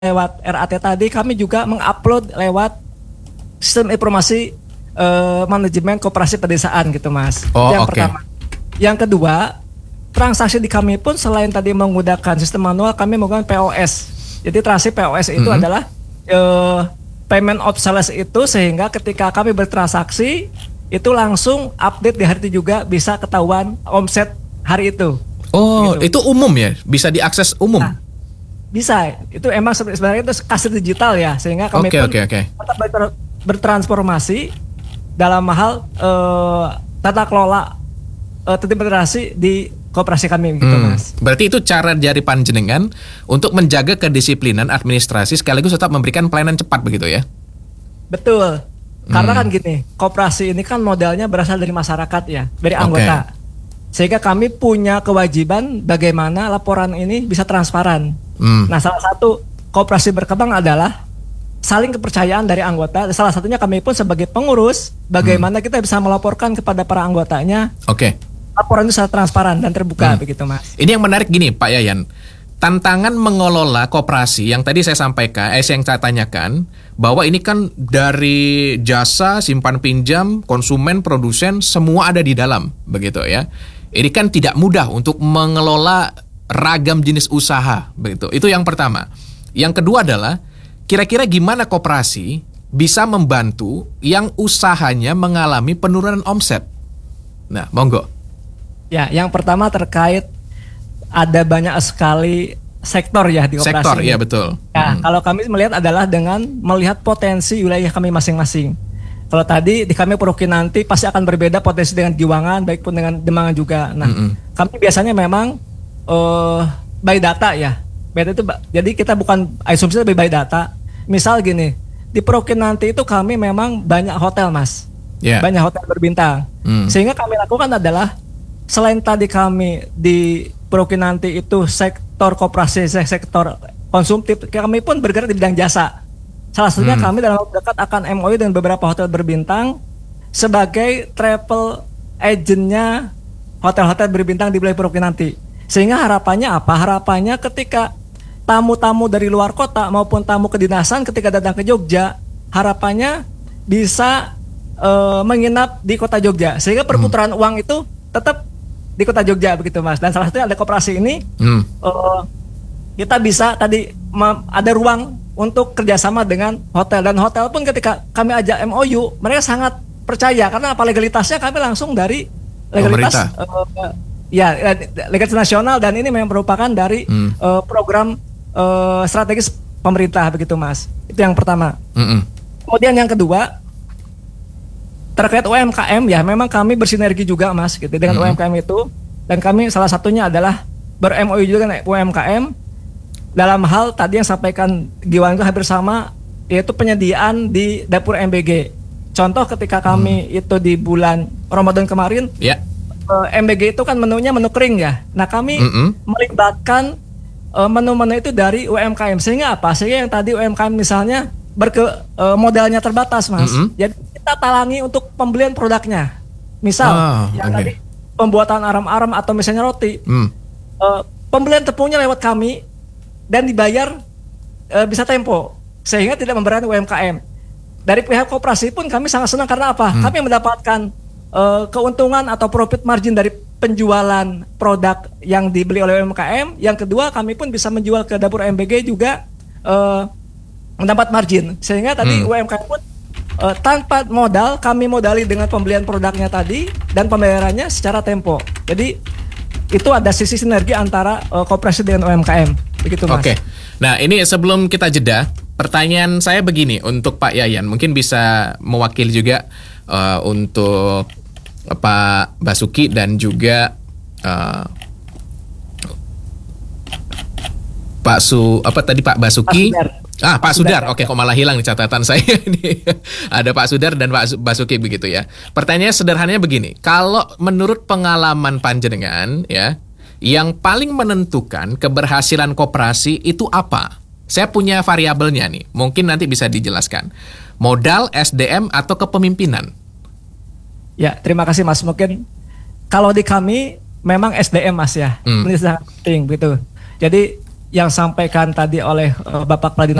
lewat RAT tadi, kami juga mengupload lewat sistem informasi manajemen koperasi pedesaan gitu Mas. Oh, Yang oke. pertama. Yang kedua, transaksi di kami pun selain tadi menggunakan sistem manual, kami menggunakan POS. Jadi transaksi POS itu adalah payment of sales itu, sehingga ketika kami bertransaksi itu langsung update di hari itu juga bisa ketahuan omset hari itu. Oh, Gitu. itu umum ya? Bisa diakses umum? Nah, bisa. Itu emang sebenarnya itu kasir digital ya, sehingga kami Oke, pun oke, oke. tetap bertransformasi dalam hal tata kelola tertib bertransaksi di koperasi kami gitu Mas. Berarti itu cara dari panjenengan untuk menjaga kedisiplinan administrasi sekaligus tetap memberikan pelayanan cepat begitu ya? Betul. Karena kan gini, koperasi ini kan modalnya berasal dari masyarakat ya, dari anggota. Sehingga kami punya kewajiban bagaimana laporan ini bisa transparan. Nah, salah satu koperasi berkembang adalah saling kepercayaan dari anggota. Salah satunya kami pun sebagai pengurus, bagaimana kita bisa melaporkan kepada para anggotanya. Oke. Laporan itu secara transparan dan terbuka begitu Mas. Ini yang menarik gini Pak Yayan. Tantangan mengelola koperasi yang tadi saya sampaikan, yang saya tanyakan, bahwa ini kan dari jasa, simpan pinjam, konsumen, produsen, semua ada di dalam, begitu ya. Ini kan tidak mudah untuk mengelola ragam jenis usaha, begitu. Itu yang pertama. Yang kedua adalah, kira-kira gimana koperasi bisa membantu yang usahanya mengalami penurunan omset? Nah, monggo. Ya, yang pertama terkait ada banyak sekali sektor ya di koperasi. Sektor, ini. ya betul. Ya, kalau kami melihat adalah dengan melihat potensi wilayah kami masing-masing. Kalau tadi di kami Purwokinanti pasti akan berbeda potensi dengan Giwangan, baik pun dengan Demangan juga. Nah, kami biasanya memang by data ya. By data itu, jadi kita bukan asumsi lebih by data. Misal gini, di Purwokinanti itu kami memang banyak hotel Mas. Yeah. Banyak hotel berbintang. Sehingga kami lakukan adalah selain tadi kami di Purwokinanti itu sektor koperasi, sektor konsumtif, kami pun bergerak di bidang jasa. Salah satunya kami dalam waktu dekat akan MOU dengan beberapa hotel berbintang sebagai travel agentnya hotel-hotel berbintang di wilayah Purwokinanti. Sehingga harapannya apa? Harapannya ketika tamu-tamu dari luar kota maupun tamu kedinasan ketika datang ke Jogja, harapannya bisa menginap di kota Jogja. Sehingga perputaran uang itu tetap di kota Jogja begitu Mas. Dan salah satunya ada koperasi ini kita bisa tadi ada ruang untuk kerjasama dengan hotel, dan hotel pun ketika kami ajak MOU mereka sangat percaya karena apa, legalitasnya kami langsung dari legalitas legalitas nasional, dan ini memang merupakan dari program strategis pemerintah begitu Mas. Itu yang pertama. Kemudian yang kedua terkait UMKM ya, memang kami bersinergi juga Mas gitu dengan UMKM itu, dan kami salah satunya adalah ber-MOU juga dengan UMKM dalam hal tadi yang sampaikan Giwan itu hampir sama, yaitu penyediaan di dapur MBG. Contoh ketika kami itu di bulan Ramadan kemarin, MBG itu kan menunya menu kering ya. Nah kami melibatkan menu-menu itu dari UMKM, sehingga apa? Sehingga yang tadi UMKM misalnya modalnya terbatas Mas. Jadi kita talangi untuk pembelian produknya. Misal tadi pembuatan aram-aram atau misalnya roti, pembelian tepungnya lewat kami dan dibayar bisa tempo, sehingga tidak memberatkan UMKM. Dari pihak koperasi pun kami sangat senang karena apa? Kami mendapatkan keuntungan atau profit margin dari penjualan produk yang dibeli oleh UMKM. Yang kedua, kami pun bisa menjual ke dapur MBG juga mendapat margin, sehingga tadi UMKM pun tanpa modal, kami modali dengan pembelian produknya tadi dan pembayarannya secara tempo. Jadi itu ada sisi sinergi antara koperasi dengan UMKM. Begitu Mas. Oke. Nah, ini sebelum kita jeda, pertanyaan saya begini untuk Pak Yayan, mungkin bisa mewakili juga untuk Pak Basuki dan juga Pak Basuki. Pak Sudar. Oke, kok malah hilang di catatan saya ini. Ada Pak Sudar dan Pak Basuki begitu ya. Pertanyaannya sederhananya begini. Kalau menurut pengalaman panjenengan ya, yang paling menentukan keberhasilan koperasi itu apa? Saya punya variabelnya nih. Mungkin nanti bisa dijelaskan. Modal, SDM atau kepemimpinan? Ya, terima kasih Mas. Mungkin kalau di kami memang SDM Mas ya. Ini sangat penting gitu. Jadi yang sampaikan tadi oleh Bapak Pradina